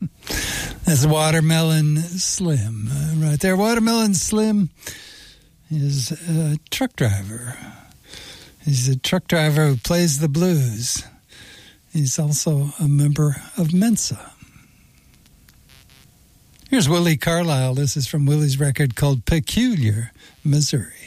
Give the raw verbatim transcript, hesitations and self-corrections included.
That's Watermelon Slim. Uh, right there. Watermelon Slim is a truck driver. He's a truck driver who plays the blues. He's also a member of Mensa. Here's Willie Carlisle. This is from Willie's record called Peculiar Missouri.